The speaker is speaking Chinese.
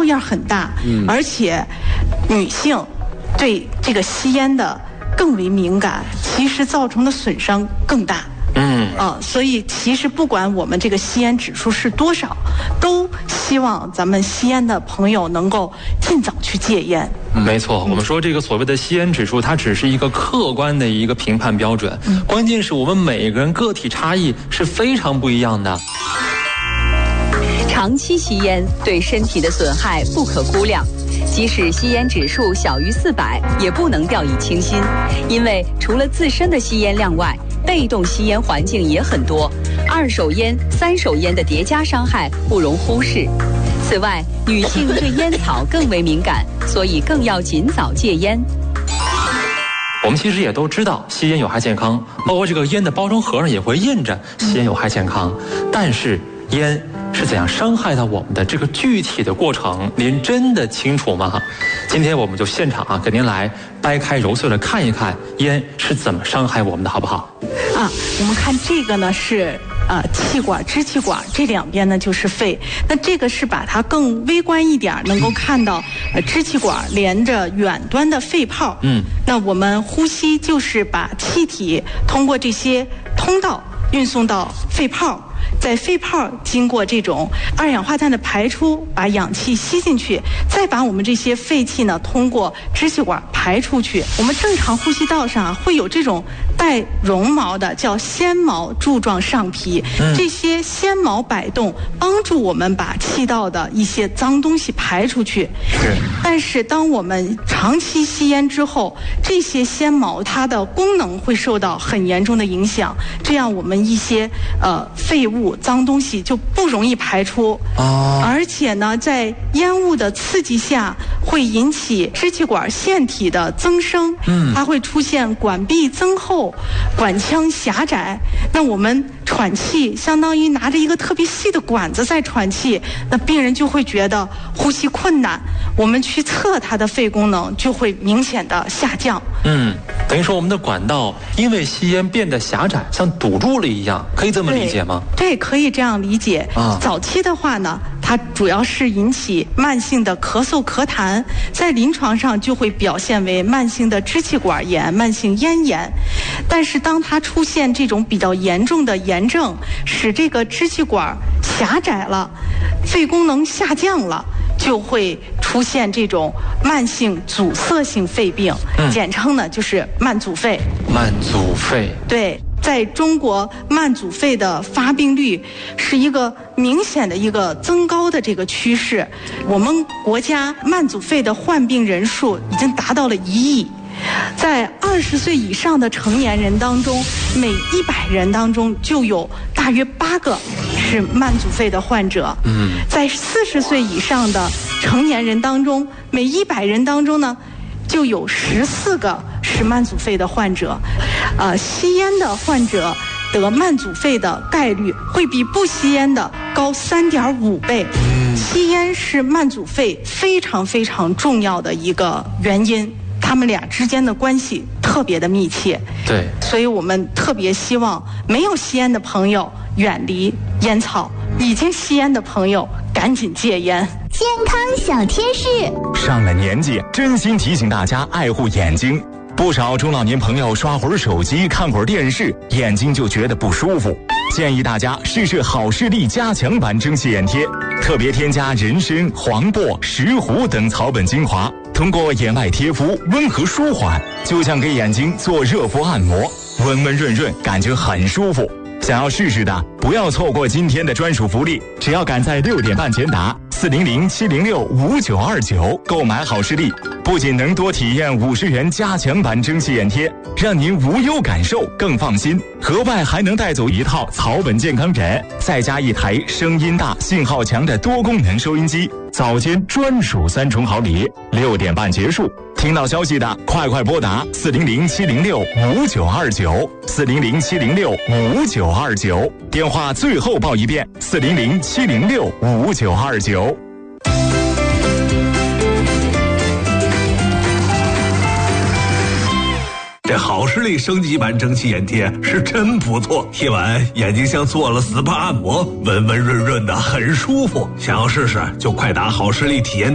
面很大，而且女性对这个吸烟的更为敏感，其实造成的损伤更大。所以其实不管我们这个吸烟指数是多少，都希望咱们吸烟的朋友能够尽早去戒烟。 没错，我们说这个所谓的吸烟指数，它只是一个客观的一个评判标准，关键是我们每个人个体差异是非常不一样的。 长期吸烟对身体的损害不可估量，即使吸烟指数小于400，也不能掉以轻心，因为除了自身的吸烟量外，被动吸烟环境也很多，二手烟、三手烟的叠加伤害不容忽视。此外，女性对烟草更为敏感，所以更要尽早戒烟。 我们其实也都知道吸烟有害健康，包括这个烟的包装盒上也会印着吸烟有害健康，但是烟是怎样伤害到我们的这个具体的过程，您真的清楚吗？今天我们就现场给您来掰开揉碎了看一看烟是怎么伤害我们的，好不好？ 我们看这个呢是气管、支气管，这两边呢就是肺。那这个是把它更微观一点，能够看到支气管连着远端的肺泡。那我们呼吸就是把气体通过这些通道运送到肺泡。在肺泡经过这种二氧化碳的排出，把氧气吸进去，再把我们这些废气呢通过支气管排出去。我们正常呼吸道上会有这种带绒毛的叫纤毛柱状上皮，这些纤毛摆动帮助我们把气道的一些脏东西排出去。但是当我们长期吸烟之后，这些纤毛它的功能会受到很严重的影响，这样我们一些废物脏东西就不容易排出。而且呢，在烟雾的刺激下会引起支气管腺体的增生，它会出现管壁增厚、管腔狭窄。那我们喘气相当于拿着一个特别细的管子在喘气，那病人就会觉得呼吸困难，我们去测他的肺功能就会明显的下降。 等于说我们的管道因为吸烟变得狭窄，像堵住了一样，可以这么理解吗？ 对，可以这样理解。早期的话呢，它主要是引起慢性的咳嗽咳痰，在临床上就会表现为慢性的支气管炎、慢性咽炎。但是当它出现这种比较严重的炎症，使这个支气管狭窄了，肺功能下降了，就会出现这种慢性阻塞性肺病，简称呢就是慢阻肺。 慢阻肺， 对。在中国，慢阻肺的发病率是一个明显的一个增高的这个趋势。我们国家慢阻肺的患病人数已经达到了1亿。在20岁以上的成年人当中，每100人当中就有大约8个是慢阻肺的患者。在40岁以上的成年人当中，每100人当中呢，就有14个是慢阻肺的患者。吸烟的患者得慢阻肺的概率会比不吸烟的高3.5倍。吸烟是慢阻肺非常非常重要的一个原因，他们俩之间的关系特别的密切。 对， 所以我们特别希望没有吸烟的朋友远离烟草，已经吸烟的朋友赶紧戒烟。 健康小贴士， 上了年纪，真心提醒大家爱护眼睛。不少中老年朋友刷会儿手机、看会儿电视，眼睛就觉得不舒服。建议大家试试好视力加强版蒸汽眼贴，特别添加人参、黄柏、石斛等草本精华，通过眼外贴敷温和舒缓，就像给眼睛做热敷按摩，温温润润，感觉很舒服。想要试试的，不要错过今天的专属福利，只要赶在6点半前打400-706-5929购买好视力，不仅能多体验50元加强版蒸汽眼贴，让您无忧感受更放心，额外还能带走一套草本健康枕，再加一台声音大、信号强的多功能收音机，早间专属3重好礼。6点半结束，听到消息的快拨打400-706-5929，400-706-5929，电话最后报一遍，400-706-5929。 这好视力升级版蒸汽眼贴是真不错，贴完眼睛像做了 SPA 按摩，温温润润的，很舒服。想要试试就快打好视力体验